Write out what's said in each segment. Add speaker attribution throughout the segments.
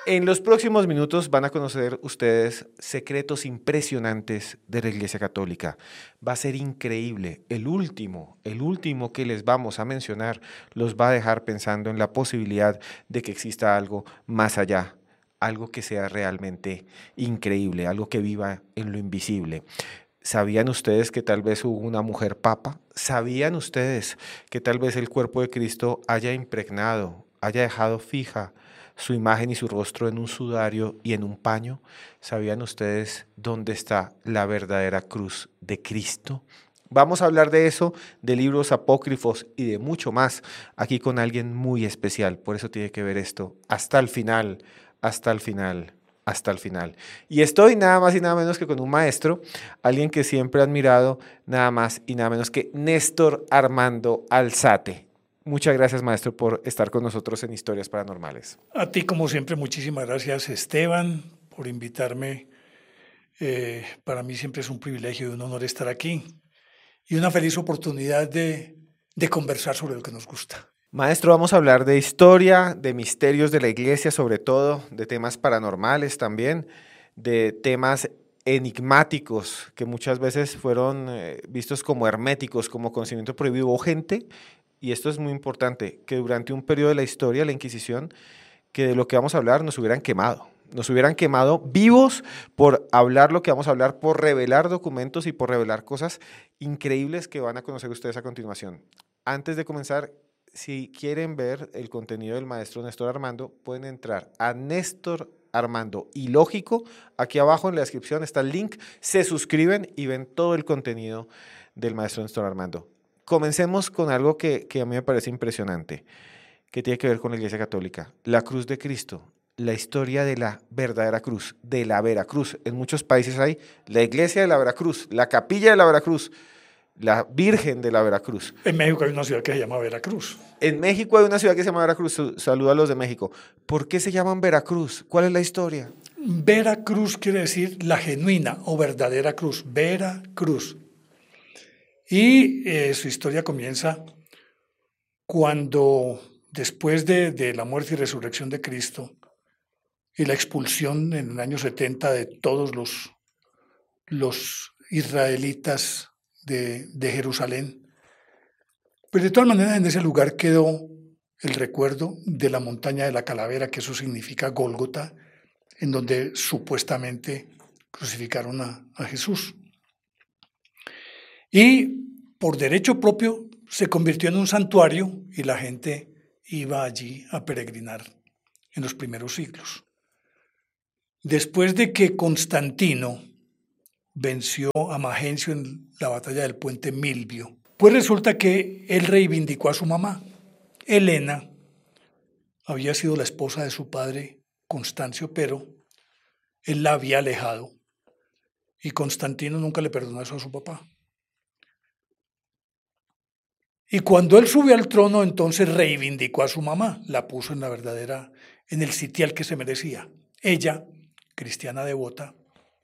Speaker 1: En los próximos minutos van a conocer ustedes secretos impresionantes de la Iglesia Católica. Va a ser increíble. El último que les vamos a mencionar los va a dejar pensando en la posibilidad de que exista algo más allá, algo que sea realmente increíble, algo que viva en lo invisible. ¿Sabían ustedes que tal vez hubo una mujer papa? ¿Sabían ustedes que tal vez el cuerpo de Cristo haya impregnado, haya dejado fija su imagen y su rostro en un sudario y en un paño? ¿Sabían ustedes dónde está la verdadera cruz de Cristo? Vamos a hablar de eso, de libros apócrifos y de mucho más, aquí con alguien muy especial. Por eso tiene que ver esto hasta el final, hasta el final, hasta el final. Y estoy nada más y nada menos que con un maestro, alguien que siempre he admirado, nada más y nada menos que Néstor Armando Alzate. Muchas gracias, maestro, por estar con nosotros en Historias Paranormales.
Speaker 2: A ti, como siempre, muchísimas gracias, Esteban, por invitarme. Para mí siempre es un privilegio y un honor estar aquí y una feliz oportunidad de conversar sobre lo que nos gusta.
Speaker 1: Maestro, vamos a hablar de historia, de misterios de la iglesia, sobre todo, de temas paranormales también, de temas enigmáticos que muchas veces fueron vistos como herméticos, como conocimiento prohibido. Hubo gente, y esto es muy importante, que durante un periodo de la historia, la Inquisición, que de lo que vamos a hablar nos hubieran quemado vivos por hablar lo que vamos a hablar, por revelar documentos y por revelar cosas increíbles que van a conocer ustedes a continuación. Antes de comenzar, si quieren ver el contenido del maestro Néstor Armando, pueden entrar a Néstor Armando y Lógico. Aquí abajo en la descripción está el link. Se suscriben y ven todo el contenido del maestro Néstor Armando. Comencemos con algo que a mí me parece impresionante, que tiene que ver con la Iglesia Católica. La cruz de Cristo, la historia de la verdadera cruz, de la Veracruz. En muchos países hay la Iglesia de la Veracruz, la Capilla de la Veracruz, la Virgen de la Veracruz.
Speaker 2: En México hay una ciudad que se llama Veracruz.
Speaker 1: En México hay una ciudad que se llama Veracruz. Saluda a los de México. ¿Por qué se llaman Veracruz? ¿Cuál es la historia?
Speaker 2: Veracruz quiere decir la genuina o verdadera cruz, Veracruz. Y su historia comienza cuando, después de la muerte y resurrección de Cristo y la expulsión en el año 70 de todos los israelitas de Jerusalén, pero de todas maneras en ese lugar quedó el recuerdo de la montaña de la calavera, que eso significa Gólgota, en donde supuestamente crucificaron a Jesús. Y por derecho propio se convirtió en un santuario y la gente iba allí a peregrinar en los primeros siglos. Después de que Constantino venció a Magencio en la batalla del puente Milvio, pues resulta que él reivindicó a su mamá. Helena había sido la esposa de su padre Constancio, pero él la había alejado y Constantino nunca le perdonó eso a su papá. Y cuando él subió al trono, entonces reivindicó a su mamá, la puso en el sitial que se merecía. Ella, cristiana devota,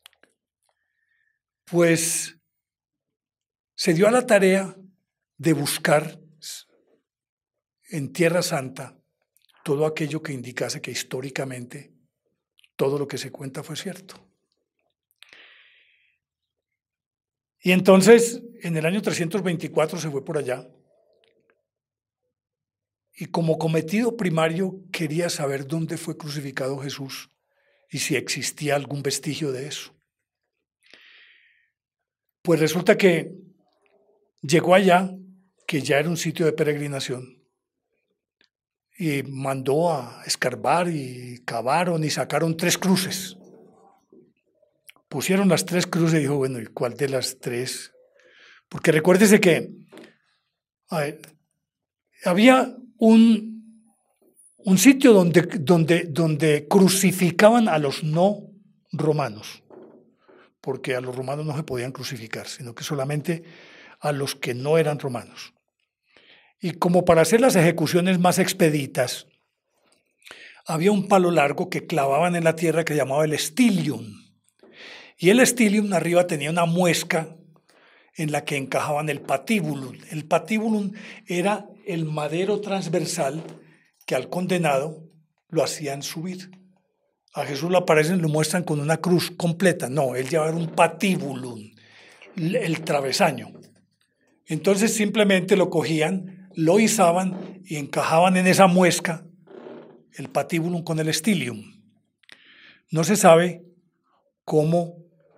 Speaker 2: pues se dio a la tarea de buscar en Tierra Santa todo aquello que indicase que históricamente todo lo que se cuenta fue cierto. Y entonces, en el año 324 se fue por allá y como cometido primario quería saber dónde fue crucificado Jesús y si existía algún vestigio de eso. Pues resulta que llegó allá, que ya era un sitio de peregrinación, y mandó a escarbar y cavaron y sacaron 3 cruces. Pusieron las 3 cruces y dijo, bueno, ¿y cuál de las 3? Porque recuérdese que había un sitio donde crucificaban a los no romanos, porque a los romanos no se podían crucificar, sino que solamente a los que no eran romanos. Y como para hacer las ejecuciones más expeditas, había un palo largo que clavaban en la tierra que se llamaba el stilium. Y el stilium arriba tenía una muesca en la que encajaban el patíbulum. El patíbulum era el madero transversal que al condenado lo hacían subir. A Jesús lo aparecen, lo muestran con una cruz completa. No, él llevaba un patibulum, el travesaño. Entonces simplemente lo cogían, lo izaban y encajaban en esa muesca el patibulum con el stilium. No se sabe cómo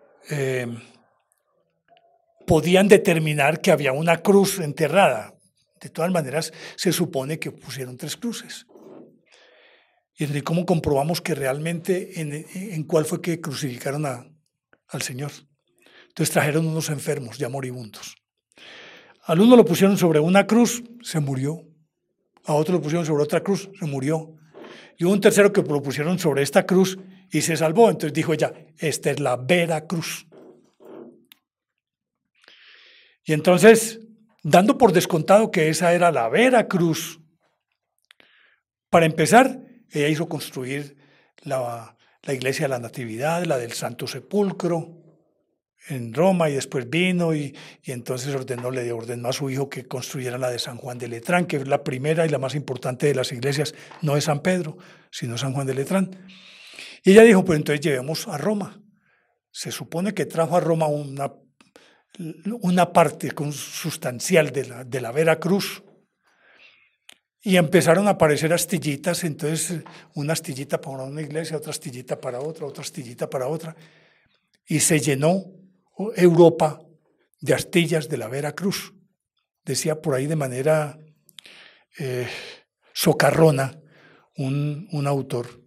Speaker 2: podían determinar que había una cruz enterrada. De todas maneras, se supone que pusieron 3 cruces. Y entonces, ¿cómo comprobamos que realmente en cuál fue que crucificaron al Señor? Entonces trajeron unos enfermos ya moribundos. Al uno lo pusieron sobre una cruz, se murió. A otro lo pusieron sobre otra cruz, se murió. Y hubo un tercero que lo pusieron sobre esta cruz y se salvó. Entonces dijo ella, esta es la vera cruz. Y entonces, dando por descontado que esa era la vera cruz, para empezar, ella hizo construir la iglesia de la Natividad, la del Santo Sepulcro, en Roma, y después vino y entonces le ordenó a su hijo que construyera la de San Juan de Letrán, que es la primera y la más importante de las iglesias, no de San Pedro, sino San Juan de Letrán. Y ella dijo, pues entonces llevemos a Roma. Se supone que trajo a Roma una parte sustancial de la vera cruz. Y empezaron a aparecer astillitas, entonces una astillita para una iglesia, otra astillita para otra astillita para otra. Y se llenó Europa de astillas de la vera cruz. Decía por ahí de manera socarrona un autor,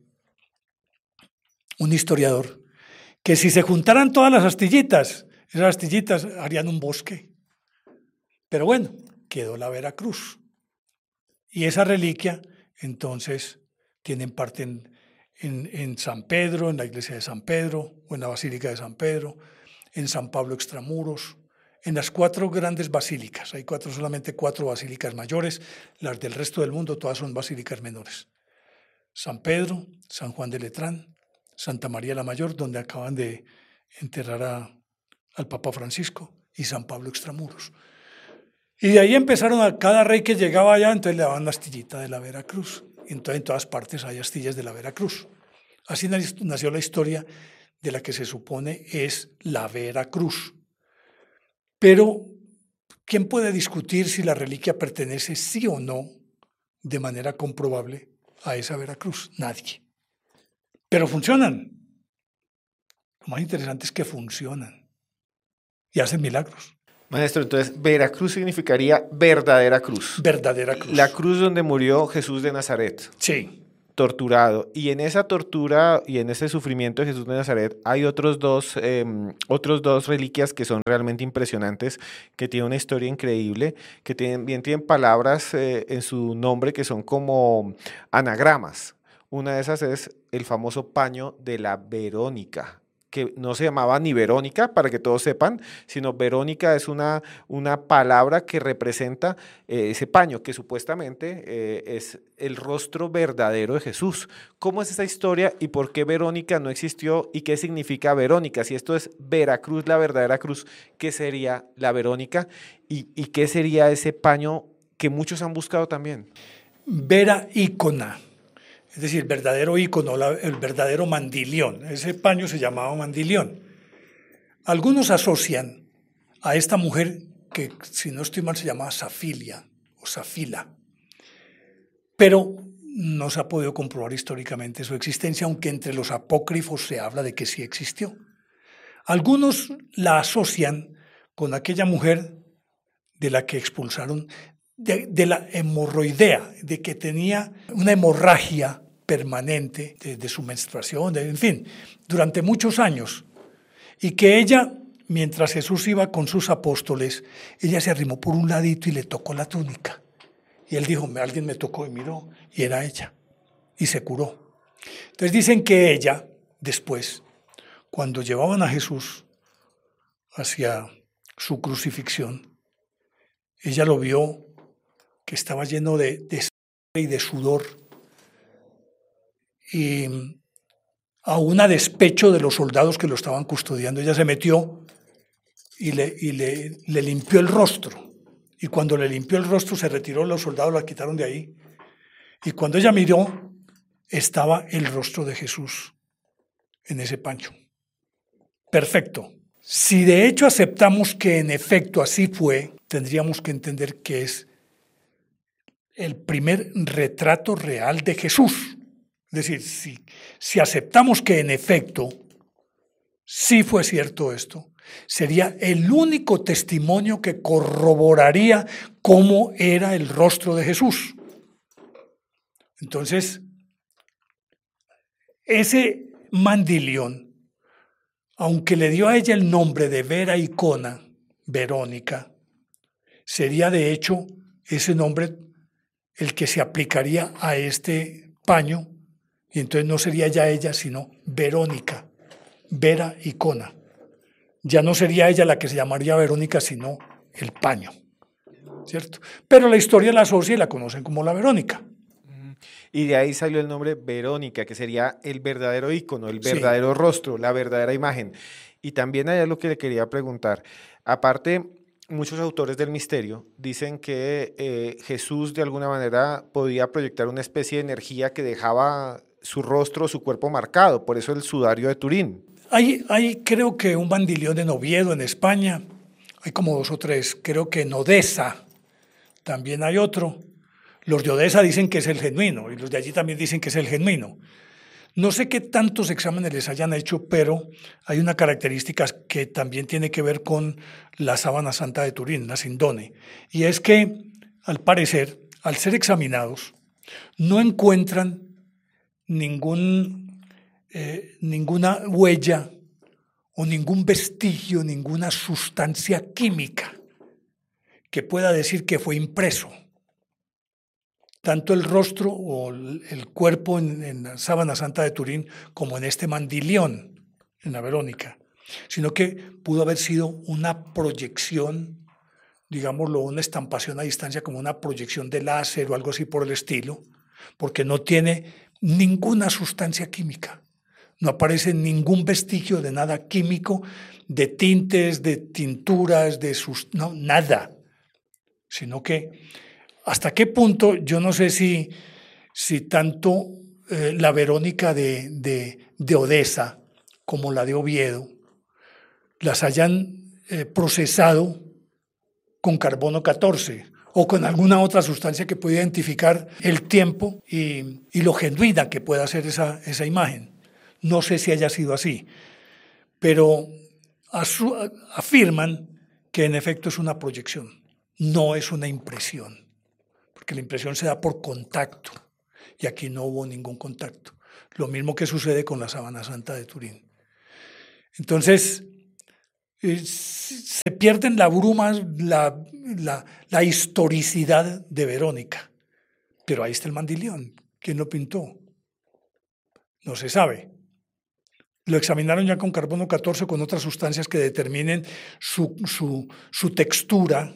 Speaker 2: un historiador, que si se juntaran todas las astillitas, esas astillitas harían un bosque. Pero bueno, quedó la vera cruz. Y esa reliquia, entonces, tienen parte en San Pedro, en la iglesia de San Pedro, o en la basílica de San Pedro, en San Pablo Extramuros, en las 4 grandes basílicas. Hay solamente 4 basílicas mayores, las del resto del mundo todas son basílicas menores. San Pedro, San Juan de Letrán, Santa María la Mayor, donde acaban de enterrar al Papa Francisco, y San Pablo Extramuros. Y de ahí empezaron a cada rey que llegaba allá, entonces le daban la astillita de la vera cruz. Entonces en todas partes hay astillas de la vera cruz. Así nació la historia de la que se supone es la vera cruz. Pero, ¿quién puede discutir si la reliquia pertenece sí o no, de manera comprobable, a esa vera cruz? Nadie. Pero funcionan. Lo más interesante es que funcionan y hacen milagros.
Speaker 1: Maestro, entonces, Veracruz significaría verdadera cruz.
Speaker 2: Verdadera cruz.
Speaker 1: La cruz donde murió Jesús de Nazaret.
Speaker 2: Sí.
Speaker 1: Torturado. Y en esa tortura y en ese sufrimiento de Jesús de Nazaret hay otros dos reliquias que son realmente impresionantes, que tienen una historia increíble, que tienen palabras en su nombre que son como anagramas. Una de esas es el famoso paño de la Verónica, que no se llamaba ni Verónica, para que todos sepan, sino Verónica es una palabra que representa ese paño, que supuestamente es el rostro verdadero de Jesús. ¿Cómo es esa historia y por qué Verónica no existió y qué significa Verónica? Si esto es Veracruz, la verdadera cruz, ¿qué sería la Verónica? ¿Y qué sería ese paño que muchos han buscado también?
Speaker 2: Vera ícona. Es decir, el verdadero ícono, el verdadero mandilión. Ese paño se llamaba mandilión. Algunos asocian a esta mujer, que si no estoy mal se llamaba Safilia o Safila, pero no se ha podido comprobar históricamente su existencia, aunque entre los apócrifos se habla de que sí existió. Algunos la asocian con aquella mujer de la que expulsaron, de la hemorroidea, de que tenía una hemorragia permanente de su menstruación, en fin, durante muchos años. Y que ella, mientras Jesús iba con sus apóstoles, ella se arrimó por un ladito y le tocó la túnica. Y él dijo, alguien me tocó, y miró, y era ella. Y se curó. Entonces dicen que ella, después, cuando llevaban a Jesús hacia su crucifixión, ella lo vio que estaba lleno de sangre y de sudor, y aún a despecho de los soldados que lo estaban custodiando, ella se metió y le limpió el rostro. Y cuando le limpió el rostro se retiró, los soldados la quitaron de ahí. Y cuando ella miró, estaba el rostro de Jesús en ese paño. Perfecto. Si de hecho aceptamos que en efecto así fue, tendríamos que entender que es el primer retrato real de Jesús. Es decir, si aceptamos que en efecto sí fue cierto esto, sería el único testimonio que corroboraría cómo era el rostro de Jesús. Entonces, ese mandilión, aunque le dio a ella el nombre de Vera Icona, Verónica, sería de hecho ese nombre el que se aplicaría a este paño, y entonces no sería ya ella, sino Verónica, Vera Icona. Ya no sería ella la que se llamaría Verónica, sino el paño, ¿cierto? Pero la historia la asocia y la conocen como la Verónica.
Speaker 1: Y de ahí salió el nombre Verónica, que sería el verdadero ícono, el
Speaker 2: Sí.
Speaker 1: verdadero rostro, la verdadera imagen. Y también hay algo que le quería preguntar. Aparte, muchos autores del misterio dicen que Jesús de alguna manera podía proyectar una especie de energía que dejaba su rostro, su cuerpo marcado, por eso el sudario de Turín.
Speaker 2: Hay creo que un bandilión en Oviedo, en España. Hay como 2 o 3. Creo que en Odessa también hay otro. Los de Odessa dicen que es el genuino y los de allí también dicen que es el genuino. No sé qué tantos exámenes les hayan hecho, pero hay una característica que también tiene que ver con la sábana santa de Turín, la Sindone. Y es que, al parecer, al ser examinados, no encuentran ninguna huella o ningún vestigio, ninguna sustancia química que pueda decir que fue impreso. Tanto el rostro o el cuerpo en la sábana santa de Turín como en este mandilión, en la Verónica, sino que pudo haber sido una proyección, digámoslo, una estampación a distancia como una proyección de láser o algo así por el estilo, porque no tiene ninguna sustancia química. No aparece ningún vestigio de nada químico, de tintes, de tinturas, no, nada. Sino que, ¿hasta qué punto? Yo no sé si tanto la Verónica de Odessa como la de Oviedo las hayan procesado con carbono 14 o con alguna otra sustancia que pueda identificar el tiempo y lo genuina que pueda ser esa imagen. No sé si haya sido así, pero afirman que en efecto es una proyección, no es una impresión, porque la impresión se da por contacto y aquí no hubo ningún contacto. Lo mismo que sucede con la sábana santa de Turín. Entonces, se pierde en la bruma la historicidad de Verónica, pero ahí está el mandilión. ¿Quién lo pintó? No se sabe. Lo examinaron ya con carbono 14 con otras sustancias que determinen su textura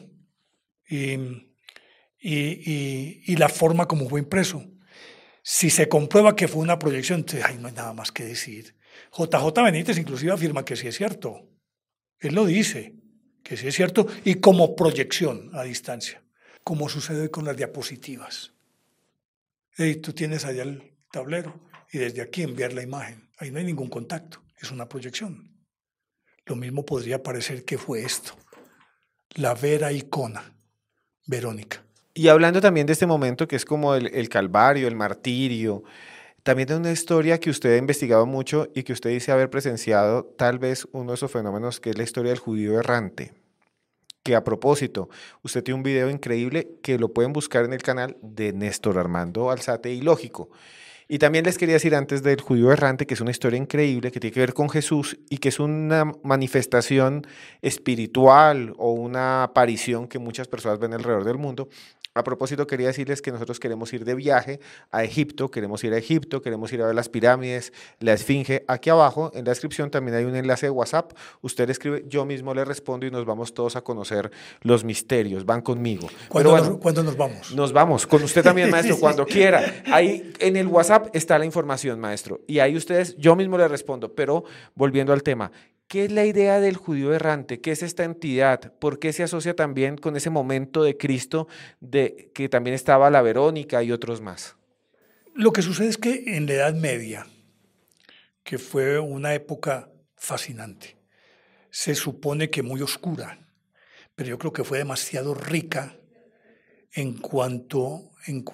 Speaker 2: y la forma como fue impreso. Si se comprueba que fue una proyección, no hay nada más que decir. JJ Benítez inclusive afirma que sí es cierto. Él lo dice, que sí es cierto, y como proyección a distancia, como sucede con las diapositivas. Tú tienes allá el tablero y desde aquí enviar la imagen. Ahí no hay ningún contacto, es una proyección. Lo mismo podría parecer que fue esto, la Vera Icona, Verónica.
Speaker 1: Y hablando también de este momento que es como el calvario, el martirio, también de una historia que usted ha investigado mucho y que usted dice haber presenciado tal vez uno de esos fenómenos que es la historia del judío errante. Que a propósito, usted tiene un video increíble que lo pueden buscar en el canal de Néstor Armando Alzate y Lógico. Y también les quería decir antes del judío errante, que es una historia increíble que tiene que ver con Jesús y que es una manifestación espiritual o una aparición que muchas personas ven alrededor del mundo. A propósito, quería decirles que nosotros queremos ir de viaje a Egipto, queremos ir a ver las pirámides, la Esfinge. Aquí abajo, en la descripción, también hay un enlace de WhatsApp. Usted escribe, yo mismo le respondo y nos vamos todos a conocer los misterios. Van conmigo.
Speaker 2: ¿Cuándo nos vamos?
Speaker 1: Nos vamos, con usted también, maestro, cuando quiera. Ahí en el WhatsApp está la información, maestro. Y ahí ustedes, yo mismo le respondo. Pero volviendo al tema, ¿qué es la idea del judío errante? ¿Qué es esta entidad? ¿Por qué se asocia también con ese momento de Cristo de que también estaba la Verónica y otros más?
Speaker 2: Lo que sucede es que en la Edad Media, que fue una época fascinante. Se supone que muy oscura, pero yo creo que fue demasiado rica en cuanto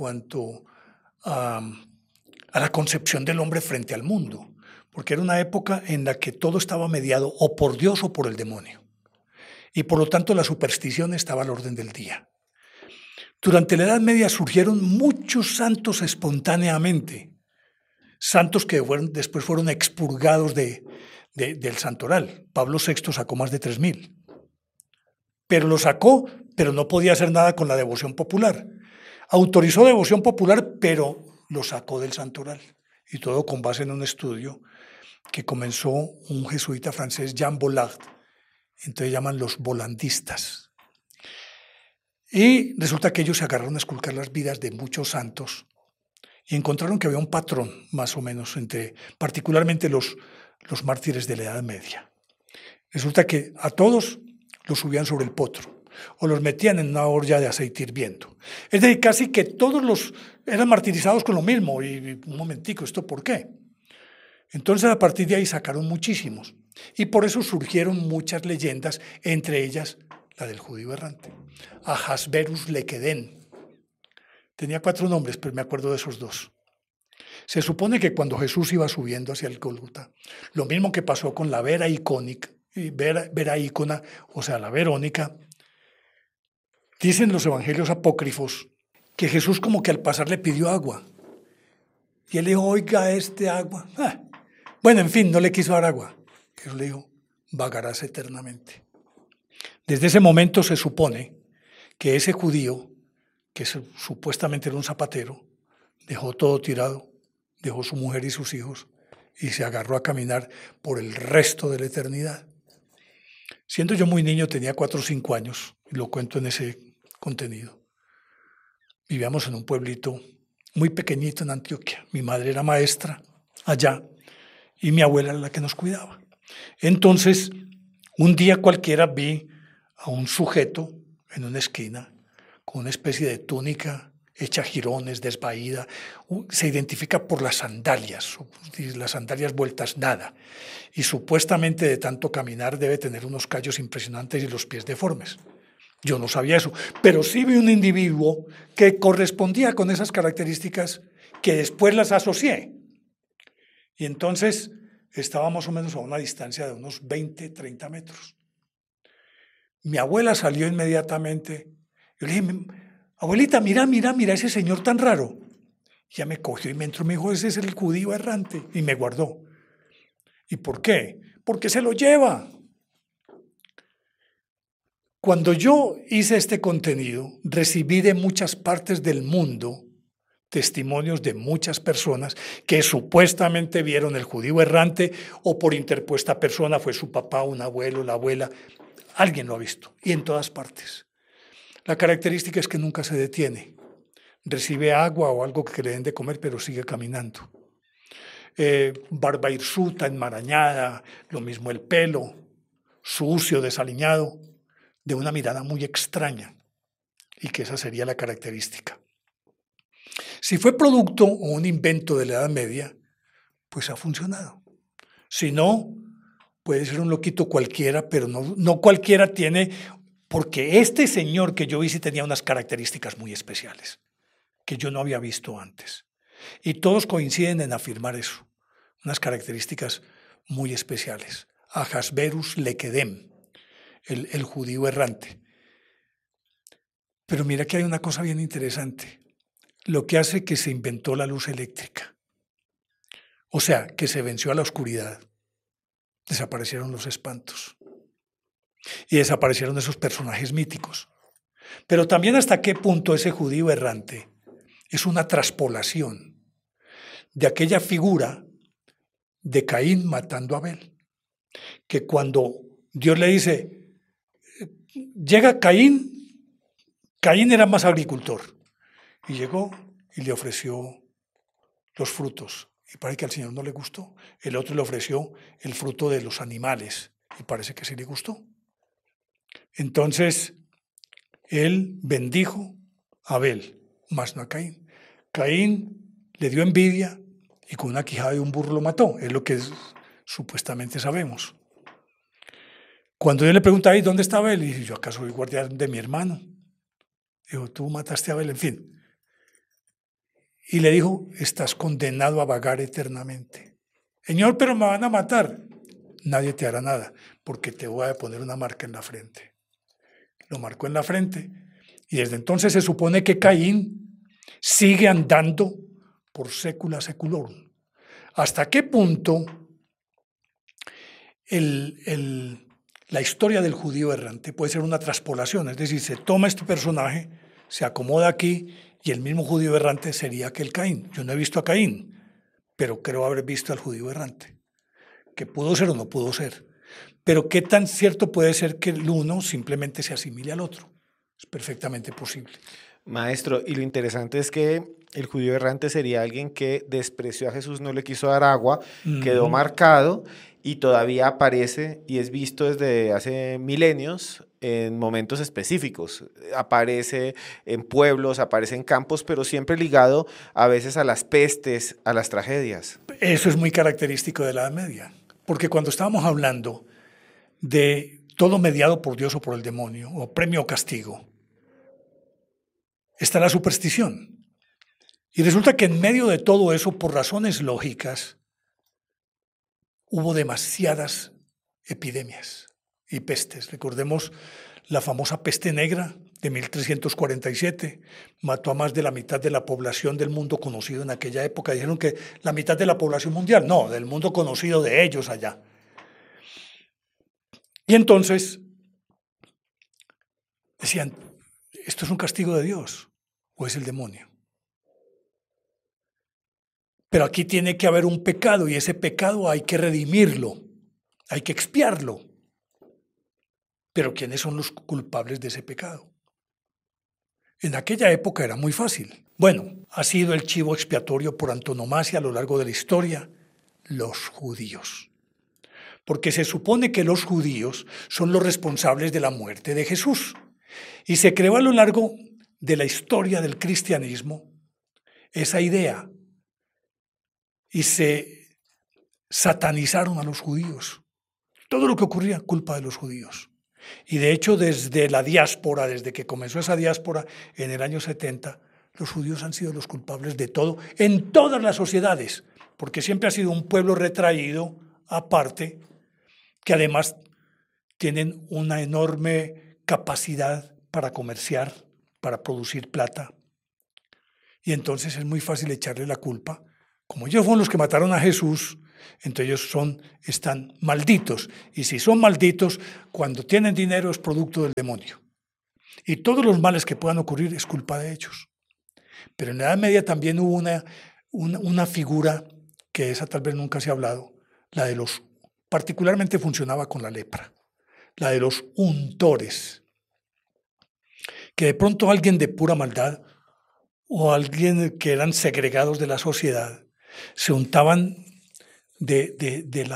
Speaker 2: a la concepción del hombre frente al mundo, porque era una época en la que todo estaba mediado o por Dios o por el demonio, y por lo tanto la superstición estaba al orden del día. Durante la Edad Media surgieron muchos santos espontáneamente, santos que después fueron expurgados del santoral. Pablo VI sacó más de 3.000, pero lo sacó, pero no podía hacer nada con la devoción popular. Autorizó devoción popular, pero lo sacó del santoral, y todo con base en un estudio que comenzó un jesuita francés, Jean Bollard, entonces llaman los volandistas. Y resulta que ellos se agarraron a esculcar las vidas de muchos santos y encontraron que había un patrón, más o menos, entre particularmente los mártires de la Edad Media. Resulta que a todos los subían sobre el potro o los metían en una olla de aceite hirviendo. Es decir, casi que todos eran martirizados con lo mismo. Y un momentico, ¿esto por qué? Entonces, a partir de ahí sacaron muchísimos. Y por eso surgieron muchas leyendas, entre ellas la del judío errante. Ahasverus Lequedén. Tenía 4 nombres, pero me acuerdo de esos 2. Se supone que cuando Jesús iba subiendo hacia el Gólgota, lo mismo que pasó con la Vera Ícona, o sea, la Verónica, dicen los evangelios apócrifos que Jesús como que al pasar le pidió agua. Y él le dijo, oiga, este agua. Bueno, en fin, no le quiso dar agua. Jesús le dijo, vagarás eternamente. Desde ese momento se supone que ese judío, que supuestamente era un zapatero, dejó todo tirado, dejó su mujer y sus hijos y se agarró a caminar por el resto de la eternidad. Siendo yo muy niño, tenía 4 o 5 años, y lo cuento en ese contenido. Vivíamos en un pueblito muy pequeñito en Antioquia. Mi madre era maestra allá y mi abuela era la que nos cuidaba. Entonces, un día cualquiera vi a un sujeto en una esquina con una especie de túnica hecha jirones, desvaída. Se identifica por las sandalias vueltas nada. Y supuestamente de tanto caminar debe tener unos callos impresionantes y los pies deformes. Yo no sabía eso, pero sí vi un individuo que correspondía con esas características que después las asocié. Y entonces estaba más o menos a una distancia de unos 20, 30 metros. Mi abuela salió inmediatamente. Yo le dije, abuelita, mira ese señor tan raro. Y ella me cogió y me entró y me dijo, ese es el judío errante. Y me guardó. ¿Y por qué? Porque se lo lleva. Cuando yo hice este contenido, recibí de muchas partes del mundo testimonios de muchas personas que supuestamente vieron el judío errante o por interpuesta persona, fue su papá, un abuelo, la abuela, alguien lo ha visto y en todas partes. La característica es que nunca se detiene, recibe agua o algo que le den de comer, pero sigue caminando. Barba hirsuta, enmarañada, lo mismo el pelo, sucio, desaliñado, de una mirada muy extraña, y que esa sería la característica. Si fue producto o un invento de la Edad Media, pues ha funcionado. Si no, puede ser un loquito cualquiera, pero no cualquiera tiene, porque este señor que yo vi sí tenía unas características muy especiales, que yo no había visto antes. Y todos coinciden en afirmar eso, unas características muy especiales. Ahasverus Lequedén, el judío errante. Pero mira que hay una cosa bien interesante, lo que hace que se inventó la luz eléctrica. O sea, que se venció a la oscuridad. Desaparecieron los espantos. Y desaparecieron esos personajes míticos. Pero también hasta qué punto ese judío errante es una traspolación de aquella figura de Caín matando a Abel. Que cuando Dios le dice, llega Caín era más agricultor. Y llegó y le ofreció los frutos. Y parece que al Señor no le gustó. El otro le ofreció el fruto de los animales. Y parece que sí le gustó. Entonces, él bendijo a Abel, mas no a Caín. Caín le dio envidia y con una quijada de un burro lo mató. Es lo que supuestamente sabemos. Cuando Dios le pregunta ahí dónde estaba él, y dice, yo acá soy guardián de mi hermano. Dijo, tú mataste a Abel, en fin. Y le dijo, estás condenado a vagar eternamente. Señor, pero me van a matar. Nadie te hará nada, porque te voy a poner una marca en la frente. Lo marcó en la frente. Y desde entonces se supone que Caín sigue andando por sécula seculorum. ¿Hasta qué punto la historia del judío errante puede ser una traspolación? Es decir, se toma este personaje, se acomoda aquí y el mismo judío errante sería aquel Caín. Yo no he visto a Caín, pero creo haber visto al judío errante, que pudo ser o no pudo ser. Pero ¿qué tan cierto puede ser que el uno simplemente se asimile al otro? Es perfectamente posible.
Speaker 1: Maestro, y lo interesante es que el judío errante sería alguien que despreció a Jesús, no le quiso dar agua, quedó marcado y todavía aparece y es visto desde hace milenios en momentos específicos. Aparece en pueblos, aparece en campos, pero siempre ligado a veces a las pestes, a las tragedias.
Speaker 2: Eso es muy característico de la Edad Media, porque cuando estábamos hablando de todo mediado por Dios o por el demonio, o premio o castigo, está la superstición. Y resulta que en medio de todo eso, por razones lógicas, hubo demasiadas epidemias y pestes. Recordemos la famosa peste negra de 1347, mató a más de la mitad de la población del mundo conocido en aquella época. Dijeron que la mitad de la población mundial, no, del mundo conocido de ellos allá. Y entonces decían, ¿esto es un castigo de Dios o es el demonio? Pero aquí tiene que haber un pecado y ese pecado hay que redimirlo, hay que expiarlo. Pero ¿quiénes son los culpables de ese pecado? En aquella época era muy fácil. Bueno, ha sido el chivo expiatorio por antonomasia a lo largo de la historia, los judíos. Porque se supone que los judíos son los responsables de la muerte de Jesús. Y se creó a lo largo de la historia del cristianismo esa idea. Y se satanizaron a los judíos. Todo lo que ocurría, culpa de los judíos. Y de hecho, desde la diáspora, desde que comenzó esa diáspora en el año 70, los judíos han sido los culpables de todo, en todas las sociedades, porque siempre ha sido un pueblo retraído, aparte, que además tienen una enorme capacidad para comerciar, para producir plata. Y entonces es muy fácil echarle la culpa. Como ellos fueron los que mataron a Jesús, entonces ellos están malditos. Y si son malditos, cuando tienen dinero es producto del demonio. Y todos los males que puedan ocurrir es culpa de ellos. Pero en la Edad Media también hubo una figura, que esa tal vez nunca se ha hablado, la de los, particularmente funcionaba con la lepra, la de los untores. Que de pronto alguien de pura maldad o alguien que eran segregados de la sociedad se untaban de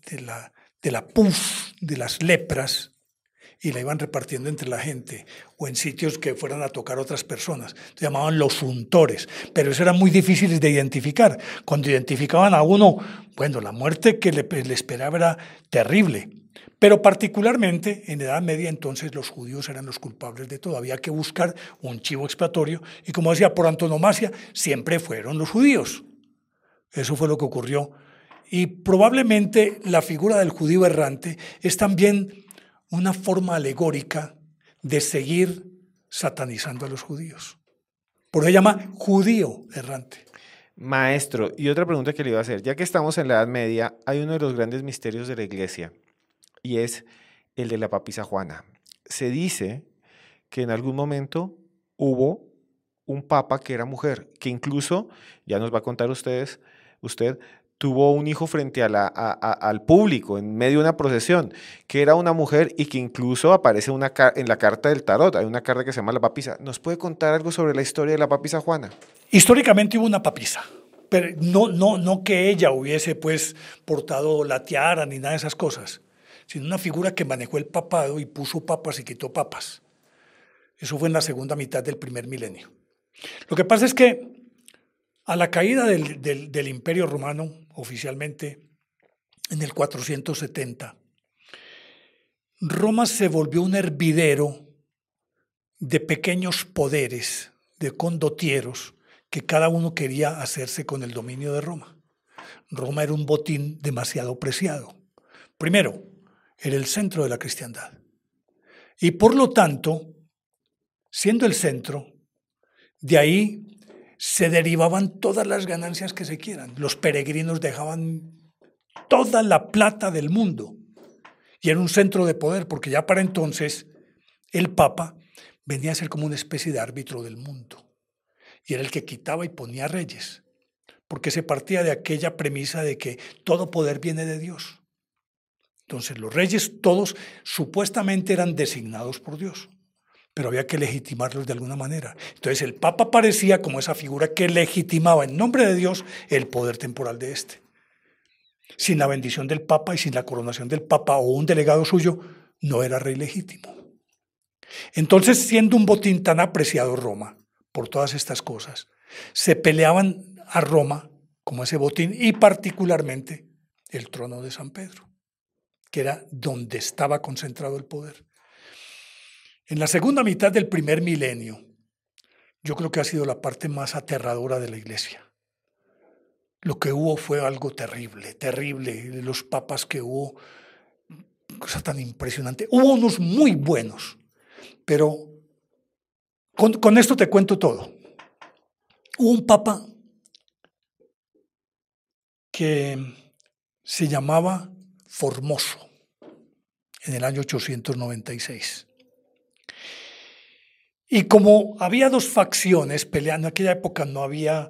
Speaker 2: la pus de las lepras y la iban repartiendo entre la gente o en sitios que fueran a tocar otras personas. Se llamaban los untores, pero eso era muy difícil de identificar. Cuando identificaban a uno, bueno, la muerte que le esperaba era terrible. Pero particularmente en la Edad Media entonces los judíos eran los culpables de todo. Había que buscar un chivo expiatorio y, como decía, por antonomasia siempre fueron los judíos. Eso fue lo que ocurrió. Y probablemente la figura del judío errante es también una forma alegórica de seguir satanizando a los judíos. Por eso se llama judío errante.
Speaker 1: Maestro, y otra pregunta que le iba a hacer, ya que estamos en la Edad Media, hay uno de los grandes misterios de la Iglesia y es el de la papisa Juana. Se dice que en algún momento hubo un papa que era mujer, que incluso, ya nos va a contar usted, tuvo un hijo frente al público, en medio de una procesión, que era una mujer y que incluso aparece en la carta del tarot, hay una carta que se llama la papisa. ¿Nos puede contar algo sobre la historia de la papisa Juana?
Speaker 2: Históricamente hubo una papisa, pero no que ella hubiese pues portado la tiara ni nada de esas cosas, sino una figura que manejó el papado y puso papas y quitó papas. Eso fue en la segunda mitad del primer milenio. Lo que pasa es que A la caída del Imperio Romano, oficialmente, en el 470, Roma se volvió un hervidero de pequeños poderes, de condotieros, que cada uno quería hacerse con el dominio de Roma. Roma era un botín demasiado preciado. Primero, era el centro de la cristiandad. Y por lo tanto, siendo el centro, de ahí se derivaban todas las ganancias que se quieran. Los peregrinos dejaban toda la plata del mundo. Y era un centro de poder, porque ya para entonces el Papa venía a ser como una especie de árbitro del mundo. Y era el que quitaba y ponía reyes, porque se partía de aquella premisa de que todo poder viene de Dios. Entonces los reyes todos supuestamente eran designados por Dios, pero había que legitimarlos de alguna manera. Entonces el Papa aparecía como esa figura que legitimaba en nombre de Dios el poder temporal de éste. Sin la bendición del Papa y sin la coronación del Papa o un delegado suyo, no era rey legítimo. Entonces, siendo un botín tan apreciado Roma por todas estas cosas, se peleaban a Roma como ese botín y particularmente el trono de San Pedro, que era donde estaba concentrado el poder. En la segunda mitad del primer milenio, yo creo que ha sido la parte más aterradora de la Iglesia. Lo que hubo fue algo terrible, terrible. Los papas que hubo, cosa tan impresionante. Hubo unos muy buenos, pero con esto te cuento todo. Hubo un papa que se llamaba Formoso en el año 896. Y como había dos facciones peleando, en aquella época no había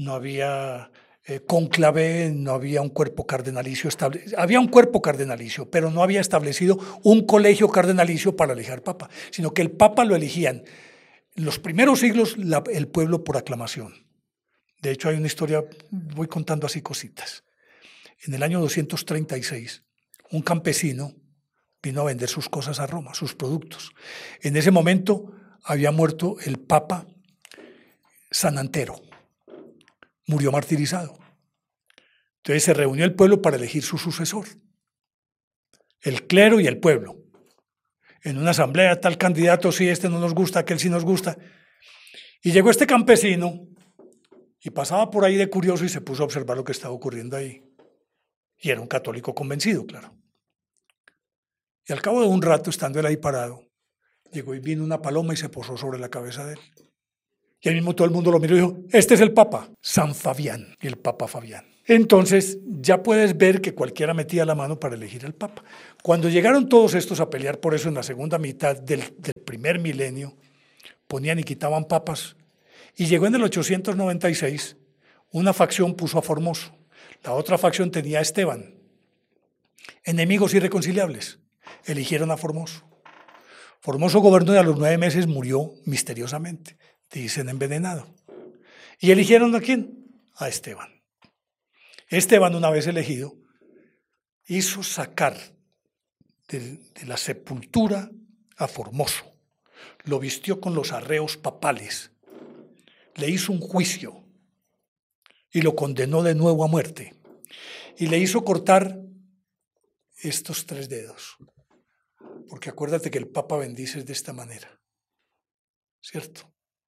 Speaker 2: cónclave, no había un cuerpo cardenalicio establecido. Había un cuerpo cardenalicio, pero no había establecido un colegio cardenalicio para elegir papa, sino que el papa lo elegían en los primeros siglos el pueblo por aclamación. De hecho, hay una historia, voy contando así cositas. En el año 236, un campesino vino a vender sus cosas a Roma, sus productos. En ese momento había muerto el papa San Antero. Murió martirizado. Entonces se reunió el pueblo para elegir su sucesor. El clero y el pueblo. En una asamblea, tal candidato, sí, este no nos gusta, aquel sí nos gusta. Y llegó este campesino y pasaba por ahí de curioso y se puso a observar lo que estaba ocurriendo ahí. Y era un católico convencido, claro. Y al cabo de un rato, estando él ahí parado, llegó y vino una paloma y se posó sobre la cabeza de él. Y ahí mismo todo el mundo lo miró y dijo, este es el Papa, San Fabián, el Papa Fabián. Entonces ya puedes ver que cualquiera metía la mano para elegir al Papa. Cuando llegaron todos estos a pelear por eso en la segunda mitad del primer milenio, ponían y quitaban papas. Y llegó en el 896, una facción puso a Formoso, la otra facción tenía a Esteban. Enemigos irreconciliables, eligieron a Formoso. Formoso gobernó y a los 9 meses murió misteriosamente, dicen envenenado. ¿Y eligieron a quién? A Esteban. Esteban, una vez elegido, hizo sacar de la sepultura a Formoso, lo vistió con los arreos papales, le hizo un juicio y lo condenó de nuevo a muerte. Y le hizo cortar estos 3 dedos, porque acuérdate que el Papa bendice de esta manera, ¿cierto?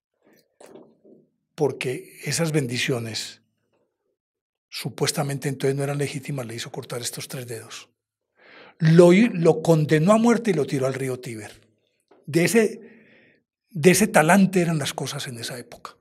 Speaker 2: Porque esas bendiciones supuestamente entonces no eran legítimas, le hizo cortar estos 3 dedos. Lo condenó a muerte y lo tiró al río Tíber. De ese talante eran las cosas en esa época.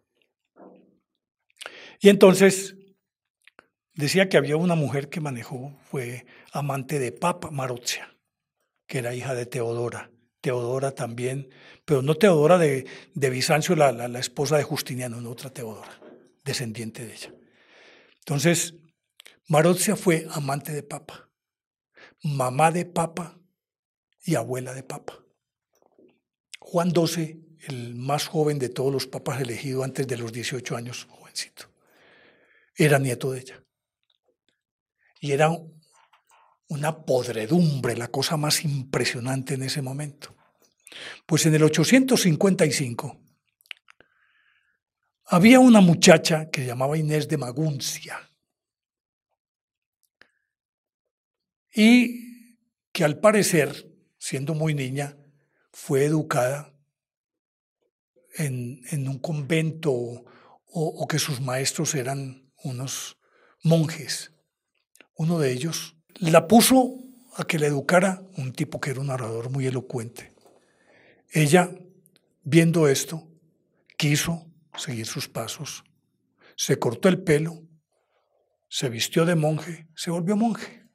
Speaker 2: Y entonces decía que había una mujer que manejó, fue amante de Papa, Marozia, que era hija de Teodora. Teodora también, pero no Teodora de Bizancio, la esposa de Justiniano, no otra Teodora, descendiente de ella. Entonces, Marozia fue amante de Papa, mamá de Papa y abuela de Papa. Juan XII, el más joven de todos los papas elegidos antes de los 18 años, jovencito, era nieto de ella. Y era una podredumbre, la cosa más impresionante en ese momento. Pues en el 855 Había una muchacha que se llamaba Inés de Maguncia y que al parecer, siendo muy niña, fue educada en un convento o que sus maestros eran unos monjes. Uno de ellos la puso a que la educara un tipo que era un orador muy elocuente. Ella, viendo esto, quiso seguir sus pasos, se cortó el pelo, se vistió de monje, se volvió monje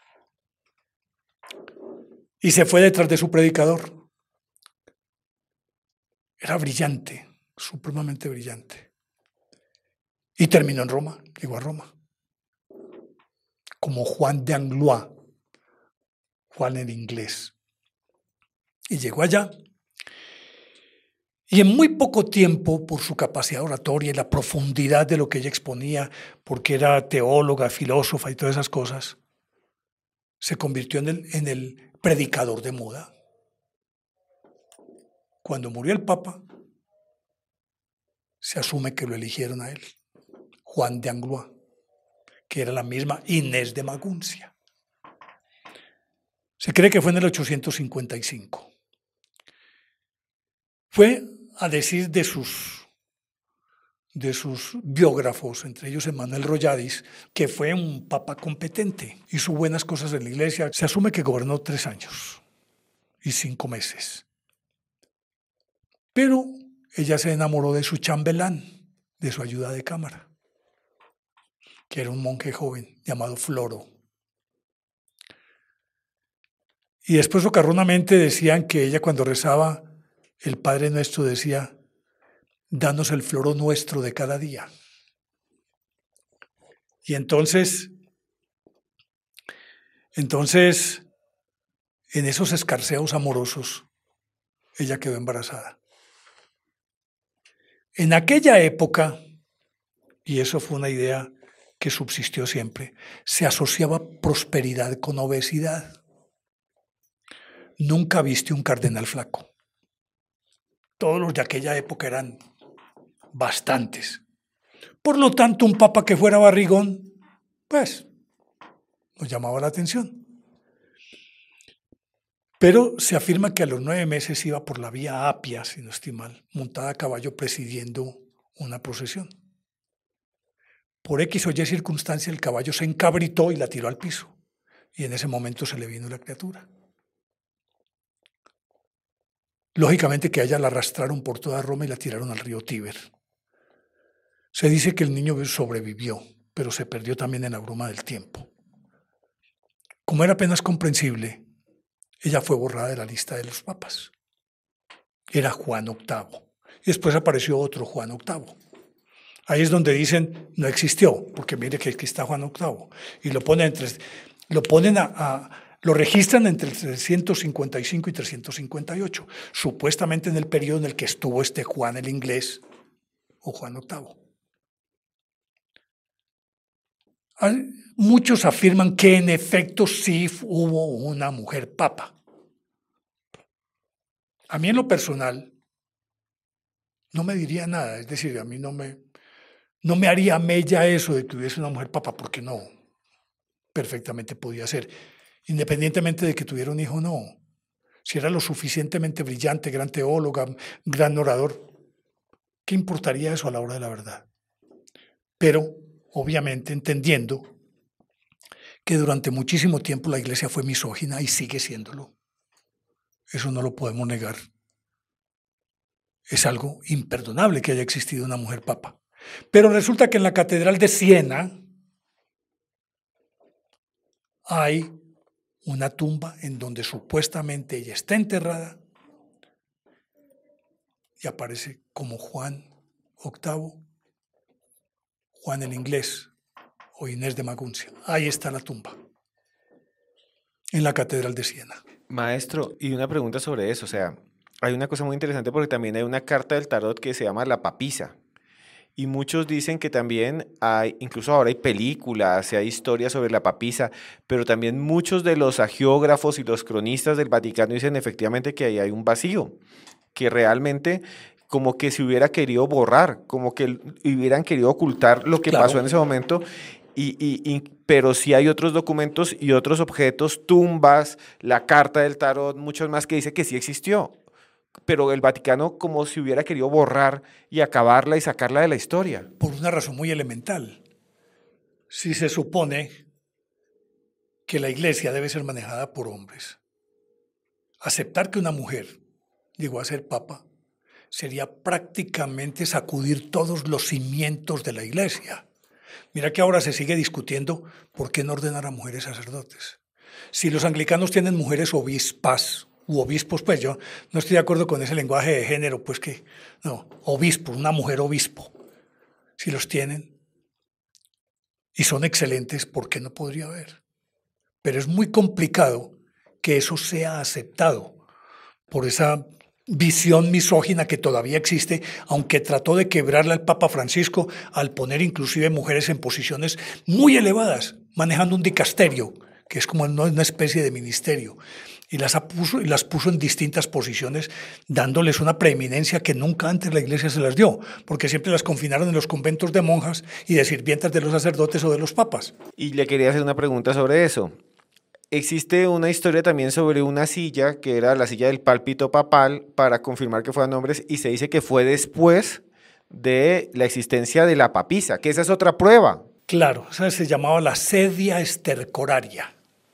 Speaker 2: y se fue detrás de su predicador. Era brillante, supremamente brillante. Y terminó en Roma, llegó a Roma, como Juan de Anglois, Juan el inglés. Y llegó allá. Y en muy poco tiempo, por su capacidad oratoria y la profundidad de lo que ella exponía, porque era teóloga, filósofa y todas esas cosas, se convirtió en el predicador de moda. Cuando murió el Papa, se asume que lo eligieron a él, Juan de Anglois, que era la misma Inés de Maguncia. Se cree que fue en el 855. Fue a decir de sus biógrafos, entre ellos Emmanuel Royadis, que fue un papa competente, hizo buenas cosas en la iglesia. Se asume que gobernó 3 años y 5 meses. Pero ella se enamoró de su chambelán, de su ayuda de cámara, que era un monje joven llamado Floro. Y después socarronamente decían que ella cuando rezaba el Padre Nuestro decía: danos el floro nuestro de cada día. Y entonces, en esos escarceos amorosos, ella quedó embarazada. En aquella época, y eso fue una idea que subsistió siempre, se asociaba prosperidad con obesidad. Nunca viste un cardenal flaco. Todos los de aquella época eran bastantes. Por lo tanto, un papa que fuera barrigón, pues, nos llamaba la atención. Pero se afirma que a los 9 meses iba por la vía Apia, si no estoy mal, montada a caballo presidiendo una procesión. Por X o Y circunstancia el caballo se encabritó y la tiró al piso. Y en ese momento se le vino la criatura. Lógicamente que a ella la arrastraron por toda Roma y la tiraron al río Tíber. Se dice que el niño sobrevivió, pero se perdió también en la bruma del tiempo. Como era apenas comprensible, ella fue borrada de la lista de los papas. Era Juan VIII. Y después apareció otro Juan VIII. Ahí es donde dicen, no existió, porque mire que aquí está Juan VIII. Y lo registran entre 355 y 358, supuestamente en el periodo en el que estuvo este Juan el inglés o Juan VIII. Muchos afirman que en efecto sí hubo una mujer papa. A mí en lo personal no me diría nada, es decir, a mí no me haría mella eso de que hubiese una mujer papa, porque no, perfectamente podía ser, independientemente de que tuviera un hijo o no. Si era lo suficientemente brillante, gran teóloga, gran orador, ¿qué importaría eso a la hora de la verdad? Pero obviamente entendiendo que durante muchísimo tiempo la iglesia fue misógina y sigue siéndolo. Eso no lo podemos negar. Es algo imperdonable que haya existido una mujer papa. Pero resulta que en la Catedral de Siena hay una tumba en donde supuestamente ella está enterrada y aparece como Juan VIII, Juan el inglés o Inés de Maguncia. Ahí está la tumba, en la Catedral de Siena.
Speaker 1: Maestro, y una pregunta sobre eso, o sea, hay una cosa muy interesante porque también hay una carta del tarot que se llama la papisa. Y muchos dicen que también hay, incluso ahora hay películas, hay historias sobre la papisa, pero también muchos de los agiógrafos y los cronistas del Vaticano dicen efectivamente que ahí hay un vacío, que realmente como que se hubiera querido borrar, como que hubieran querido ocultar lo que
Speaker 2: Claro.
Speaker 1: pasó en ese momento. Pero sí hay otros documentos y otros objetos, tumbas, la carta del tarot, muchos más que dice que sí existió. Pero el Vaticano como si hubiera querido borrar y acabarla y sacarla de la historia.
Speaker 2: Por una razón muy elemental. Si se supone que la iglesia debe ser manejada por hombres, aceptar que una mujer llegó a ser papa sería prácticamente sacudir todos los cimientos de la iglesia. Mira que ahora se sigue discutiendo por qué no ordenar a mujeres sacerdotes. Si los anglicanos tienen mujeres obispas u obispos, pues yo no estoy de acuerdo con ese lenguaje de género, pues que no, obispo, una mujer obispo. Si los tienen y son excelentes, ¿por qué no podría haber? Pero es muy complicado que eso sea aceptado por esa visión misógina que todavía existe, aunque trató de quebrarla el Papa Francisco al poner inclusive mujeres en posiciones muy elevadas, manejando un dicasterio, que es como una especie de ministerio, y las puso en distintas posiciones, dándoles una preeminencia que nunca antes la iglesia se las dio, porque siempre las confinaron en los conventos de monjas y de sirvientas de los sacerdotes o de los papas.
Speaker 1: Y le quería hacer una pregunta sobre eso. Existe una historia también sobre una silla, que era la silla del pálpito papal, para confirmar que fueran hombres, y se dice que fue después de la existencia de la papisa, que esa es otra prueba.
Speaker 2: Claro, esa se llamaba la sedia estercoraria.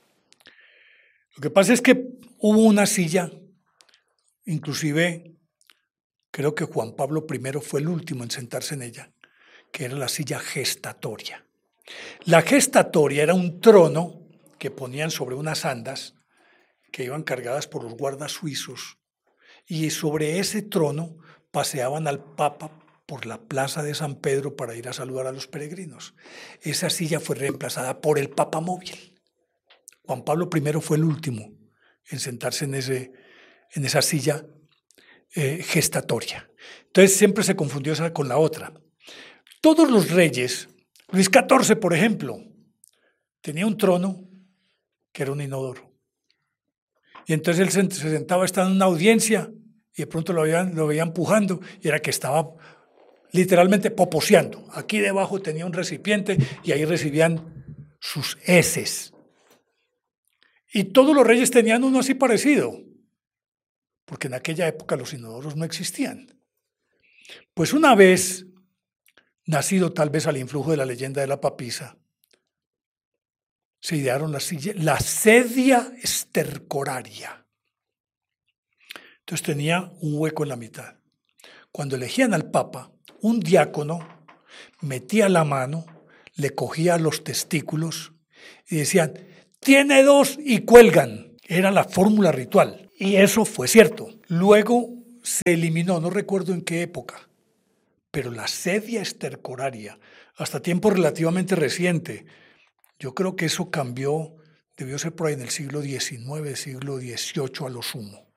Speaker 2: Lo que pasa es que hubo una silla, inclusive creo que Juan Pablo I fue el último en sentarse en ella, que era la silla gestatoria. La gestatoria era un trono que ponían sobre unas andas que iban cargadas por los guardas suizos, y sobre ese trono paseaban al Papa por la plaza de San Pedro para ir a saludar a los peregrinos. Esa silla fue reemplazada por el Papa móvil. Juan Pablo I fue el último en sentarse en esa silla gestatoria. Entonces siempre se confundió esa con la otra. Todos los reyes, Luis XIV, por ejemplo, tenía un trono que era un inodoro. Y entonces él se sentaba, estaba en una audiencia y de pronto lo veía empujando y era que estaba literalmente poposeando. Aquí debajo tenía un recipiente y ahí recibían sus heces. Y todos los reyes tenían uno así parecido, porque en aquella época los inodoros no existían. Pues una vez, nacido tal vez al influjo de la leyenda de la papisa, se idearon la sedia estercoraria. Entonces tenía un hueco en la mitad. Cuando elegían al Papa, un diácono metía la mano, le cogía los testículos y decían, tiene dos y cuelgan. Era la fórmula ritual. Y eso fue cierto. Luego se eliminó, no recuerdo en qué época, pero la sedia estercoraria, hasta tiempo relativamente reciente, yo creo que eso cambió, debió ser por ahí en el siglo XIX, siglo XVIII a lo sumo.